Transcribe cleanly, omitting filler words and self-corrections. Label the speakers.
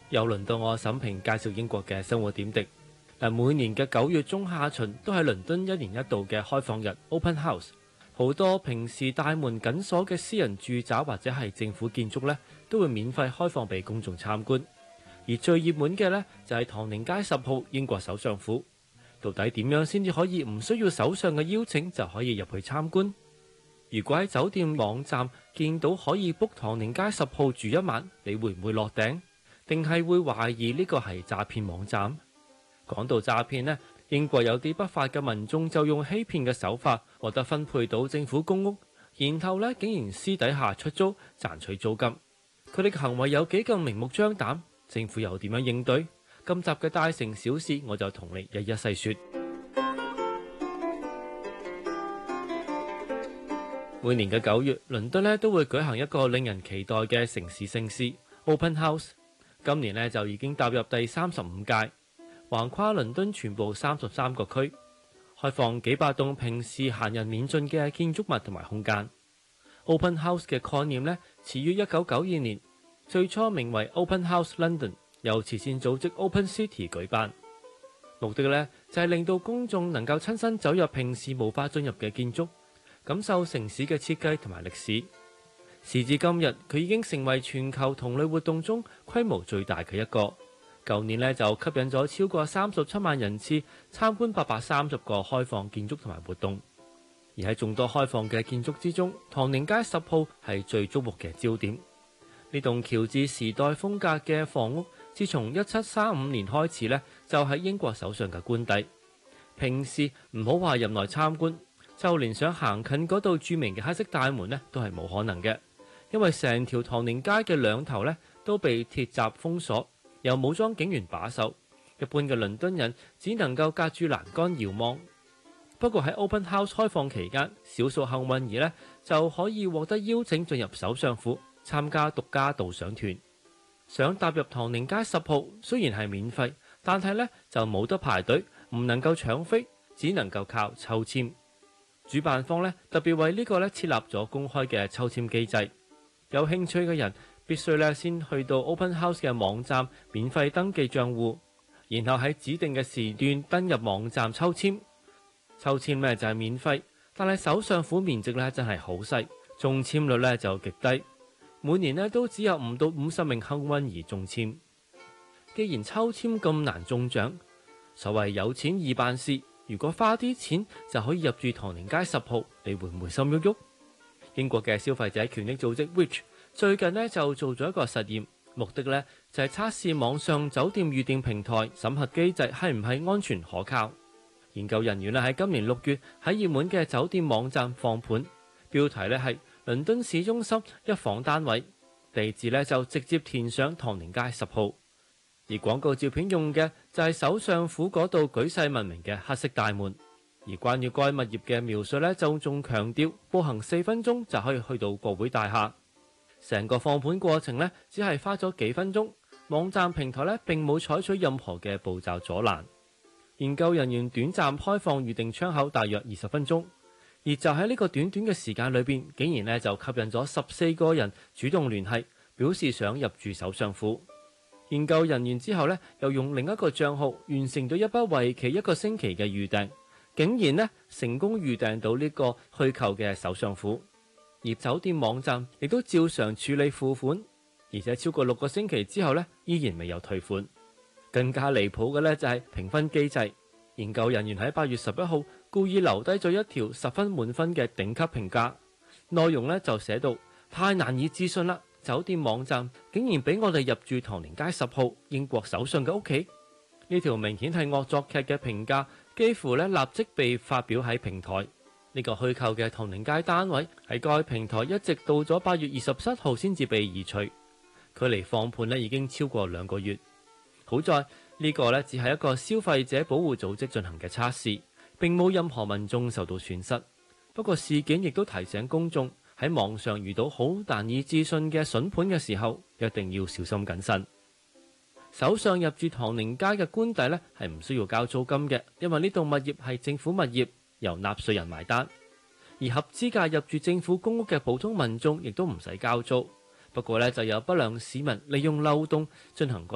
Speaker 1: 又輪到我審評介紹英國嘅生活點滴。每年嘅9月中下旬都係倫敦一年一度嘅開放日 Open House， 好多平時大門緊鎖嘅私人住宅或者係政府建築呢，都會免費開放俾公眾參觀。而最熱門嘅呢，就係唐寧街10號英國首相府。到底點樣先至可以唔需要首相嘅邀請就可以入去參觀？如果喺酒店網站見到可以 book 唐寧街10號住一晚，你會唔會落訂？定係會懷疑呢個係詐騙網站？講到詐騙呢，英國有啲不法嘅民眾就用欺騙嘅手法獲得分配到政府公屋，然後呢竟然私底下出租賺取租金。佢哋嘅行為有幾咁明目張膽？政府又點樣應對？今集嘅大城小事，我就同你一一細說。每年嘅9月，倫敦都會舉行一個令人期待嘅城市盛事 Open House。今年就已經踏入第35屆，橫跨倫敦全部33個區，開放幾百棟平時閒人免進嘅建築物同埋空間。Open House 嘅概念始於1992年，最初名為 Open House London， 由慈善組織 Open City 舉辦，目的就係令到公眾能夠親身走入平時無法進入嘅建築，感受城市嘅設計同埋歷史。時至今日，佢已經成為全球同類活動中規模最大嘅一個。舊年就吸引咗超過37萬人次參觀830個開放建築同埋活動。而喺眾多開放嘅建築之中，唐寧街10號係最矚目嘅焦點。呢棟喬治時代風格嘅房屋，自從1735年開始就係英國首相嘅官邸。平時唔好話入內參觀，就連想行近嗰度著名嘅黑色大門都係冇可能嘅，因為成條唐寧街嘅兩頭都被鐵閘封鎖，由武裝警員把守。一般嘅倫敦人只能夠隔住欄杆遙望。不過喺 Open House 開放期間，少數幸運兒就可以獲得邀請進入首相府參加獨家導賞團。想踏入唐寧街10號，雖然係免費，但係就冇得排隊，唔能夠搶飛，只能夠靠抽籤。主辦方特別為呢個設立咗公開嘅抽籤機制，有興趣嘅人必須先去到 Open House 嘅網站免費登記賬戶，然後喺指定嘅時段登入網站抽籤。抽籤就係免費，但係首相府面積真係好細，中籤率就極低，每年都只有5到50名幸運兒中籤。既然抽籤咁難中獎，所謂有錢易辦事，如果花啲錢就可以入住唐寧街10號，你會唔會心喐喐？英國嘅消費者權益組織 Which 最近就做咗一個實驗，目的就係測試網上酒店預訂平台審核機制係唔係安全可靠。研究人員喺今年6月喺熱門嘅酒店網站放盤，標題係倫敦市中心一房單位，地址就直接填上唐寧街10號。而廣告照片用嘅就係首相府嗰度舉世聞名嘅黑色大門。而關於該物業嘅描述就仲強調步行4分鐘就可以去到國會大廈。成個放盤過程只係花咗幾分鐘，網站平台並冇採取任何嘅步驟阻攔。研究人員短暫開放預訂窗口大約20分鐘，而就喺呢個短短嘅時間裏邊，竟然就吸引咗14個人主動聯繫，表示想入住首相府。研究人員之後又用另一個賬號完成咗一筆為期1個星期嘅預訂，竟然成功預訂到呢個虛構嘅首相府。而酒店網站亦都照常處理付款，而且超過6個星期之後依然未有退款。更加離譜嘅就係評分機制。研究人員喺8月11號故意留低咗一條10分滿分嘅頂級評價，內容就寫到：太難以置信啦！酒店網站竟然俾我哋入住唐寧街10號英國首相嘅屋企。呢條明顯係惡作劇嘅評價，幾乎立即被發表喺平台。呢個虛構嘅唐寧街單位喺該平台一直到咗8月27號先至被移除，距離放盤已經超過2個月。好在呢個只係一個消費者保護組織進行嘅測試，並冇任何民眾受到損失。不過事件亦都提醒公眾喺網上遇到好難以置信嘅筍盤嘅時候，一定要小心謹慎。首相入住唐寧街嘅官邸係唔需要交租金嘅，因為呢棟物業係政府物業，由納稅人埋單。而合資格入住政府公屋嘅普通民眾亦都唔使交租。不過就有不良市民利用漏洞進行